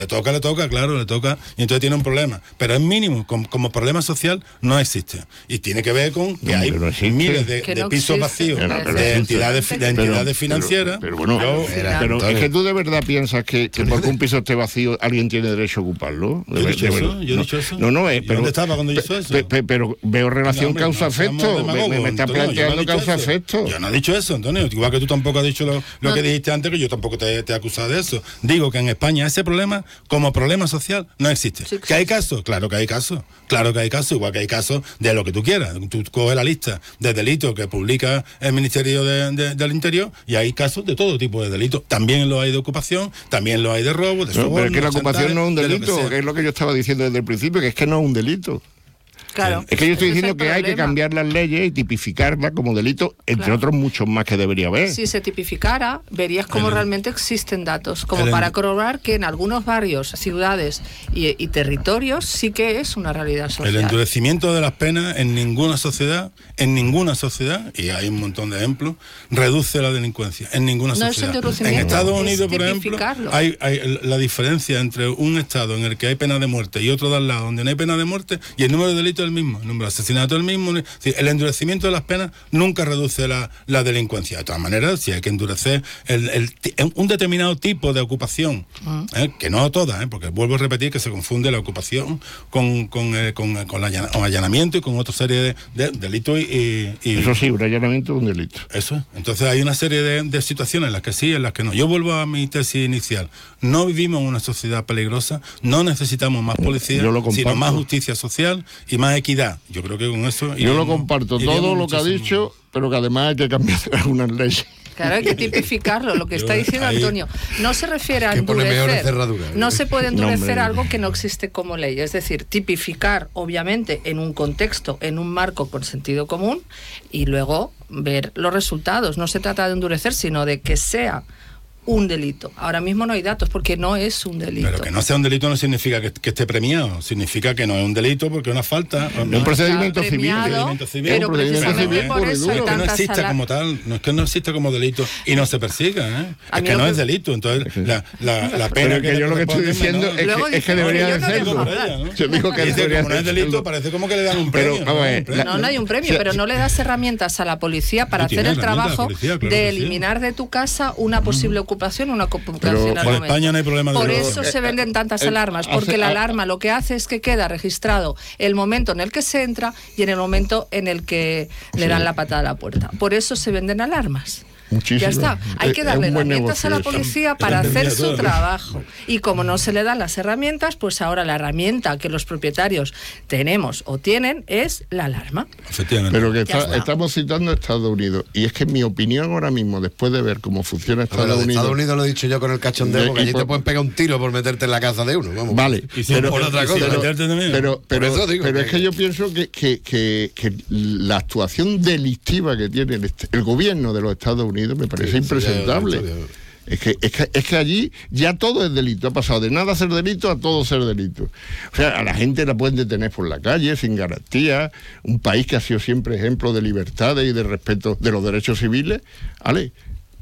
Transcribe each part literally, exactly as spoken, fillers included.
Le toca, le toca, claro, le toca, y entonces tiene un problema. Pero es mínimo, como, como problema social no existe. Y tiene que ver con que no, hay no miles de, de no pisos vacíos, no, no, de entidades, de entidades financieras. Pero, pero, pero bueno, pero, pero es que tú de verdad piensas que, que porque un piso esté vacío alguien tiene derecho a ocuparlo. ¿Yo he dicho eso? ¿Yo he dicho eso? No, no, es. ¿Dónde estaba cuando hizo eso? Pe, pe, pero veo relación causa-efecto. Me, me, me está planteando causa-efecto. Yo no he dicho eso, Antonio. Igual que tú tampoco has dicho lo, lo que dijiste antes, que yo tampoco te, te he acusado de eso. Digo que en España ese problema, como problema social, no existe. Sí, ¿que hay casos? Claro que hay casos. Claro que hay casos, igual que hay casos de lo que tú quieras. Tú coges la lista de delitos que publica el Ministerio de, de, del Interior y hay casos de todo tipo de delitos. También lo hay de ocupación, también lo hay de robo, de soborno. No, pero es que la ocupación no es un delito, que, que es lo que yo estaba diciendo desde el principio, que es que no es un delito. Claro. Es que yo estoy diciendo que hay que cambiar las leyes y tipificarlas como delito, entre claro. otros muchos más que debería haber. Si se tipificara, verías cómo el, realmente existen datos, como el, para corroborar que en algunos barrios, ciudades y, y territorios sí que es una realidad social. El endurecimiento de las penas en ninguna sociedad, en ninguna sociedad, y hay un montón de ejemplos, reduce la delincuencia, en ninguna no sociedad. Es en Estados Unidos, por ejemplo, hay, hay la diferencia entre un estado en el que hay pena de muerte y otro de al lado donde no hay pena de muerte, y el número de delitos el mismo, el número de asesinatos el mismo. El endurecimiento de las penas nunca reduce la, la delincuencia. De todas maneras, si hay que endurecer el, el, un determinado tipo de ocupación, uh-huh. ¿eh? que no todas, ¿eh? porque vuelvo a repetir que se confunde la ocupación con, con, eh, con, con el allanamiento y con otra serie de, de delitos. Y, y, Eso sí, un allanamiento es un delito. Eso es. Entonces hay una serie de, de situaciones en las que sí, en las que no. Yo vuelvo a mi tesis inicial. No vivimos en una sociedad peligrosa, no necesitamos más policía, sino más justicia social y más equidad. Yo creo que con eso... Yo lo comparto todo lo que ha dicho, pero que además hay que cambiar algunas leyes. Claro, hay que tipificarlo, lo que está diciendo Antonio. No se refiere a endurecer, no se puede endurecer no, algo que no existe como ley. Es decir, tipificar, obviamente, en un contexto, en un marco con sentido común, y luego ver los resultados. No se trata de endurecer, sino de que sea un delito. Ahora mismo no hay datos porque no es un delito. Pero que no sea un delito no significa que, que esté premiado, significa que no es un delito porque es una falta. No, no un procedimiento civil. Pero un procedimiento civil por eso es que no exista como tal, no es que no exista como delito y no se persiga, ¿eh? es que no es delito. Entonces la, la, la pena que, que yo lo que estoy diciendo es, que, es que debería de serlo. Yo digo que como no es delito parece como que le dan un premio. No, no hay un premio, pero no le das herramientas a la policía para hacer el trabajo de eliminar de tu casa una posible ocupación. Una ocupación por España no hay problema de Por eso se venden tantas alarmas, porque la alarma lo que hace es que queda registrado el momento en el que se entra y en el momento en el que le dan la patada a la puerta. Por eso se venden alarmas. Muchísimo. Ya está. Hay que darle herramientas a la policía para hacer su trabajo. Y como no se le dan las herramientas, pues ahora la herramienta que los propietarios tenemos o tienen es la alarma. Efectivamente. Pero que está, estamos citando a Estados Unidos. Y es que en mi opinión ahora mismo, después de ver cómo funciona Estados Unidos... Estados Unidos lo he dicho yo con el cachondeo, porque allí por... te pueden pegar un tiro por meterte en la casa de uno. Vamos. Vale. Y si pero, por otra cosa. Pero, pero, pero, pero, digo pero que... es que yo pienso que, que, que, que la actuación delictiva que tiene el, el gobierno de los Estados Unidos me parece sí, impresionante. Presentable. Es que, es, que, es que allí ya todo es delito, ha pasado de nada ser delito a todo ser delito. O sea, a la gente la pueden detener por la calle sin garantía, un país que ha sido siempre ejemplo de libertades y de respeto de los derechos civiles, ¿vale?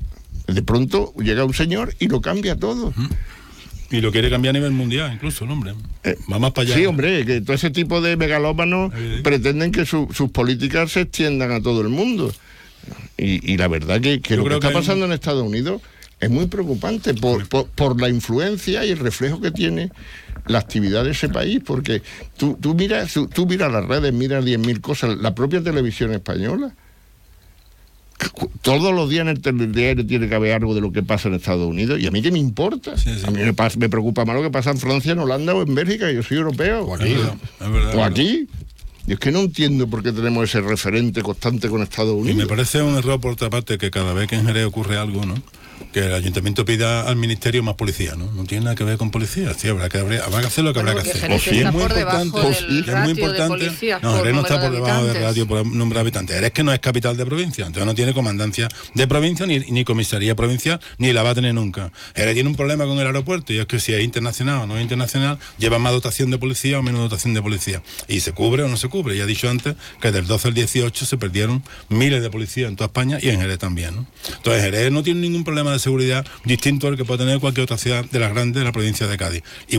De pronto llega un señor y lo cambia todo. Y lo quiere cambiar a nivel mundial, incluso el hombre. Eh, Va más para allá. Sí, hombre, que todo ese tipo de megalómanos eh, pretenden que su, sus políticas se extiendan a todo el mundo. Y, y la verdad que, que lo que está pasando en Estados Unidos es muy preocupante por, por, por la influencia y el reflejo que tiene la actividad de ese país, porque tú, tú miras tú, tú miras las redes, miras diez mil cosas, la propia televisión española. Todos los días en el telediario tiene que haber algo de lo que pasa en Estados Unidos, y a mí qué me importa. Sí, sí. A mí me, pasa, me preocupa más lo que pasa en Francia, en Holanda o en Bélgica, yo soy europeo. O aquí. Es verdad, es verdad, o aquí. Y es que no entiendo por qué tenemos ese referente constante con Estados Unidos. Y me parece un error por otra parte que cada vez que en Jerez ocurre algo, ¿no?, que el ayuntamiento pida al ministerio más policía, ¿no? No tiene nada que ver con policía, sí, habrá que, habrá, habrá que hacer lo que bueno, habrá que hacer. Jerez sí, está es muy por importante, debajo sí, del es muy importante. De policías, no, Jerez no está por de debajo del ratio por número de habitantes. Jerez que no es capital de provincia, entonces no tiene comandancia de provincia ni, ni comisaría provincial, ni la va a tener nunca. Jerez tiene un problema con el aeropuerto, y es que si es internacional o no es internacional, lleva más dotación de policía o menos dotación de policía. Y se cubre o no se cubre. cubre. Ya he dicho antes que del doce al dieciocho se perdieron miles de policías en toda España y en Jerez también, ¿no? Entonces Jerez no tiene ningún problema de seguridad distinto al que puede tener cualquier otra ciudad de las grandes de la provincia de Cádiz. Y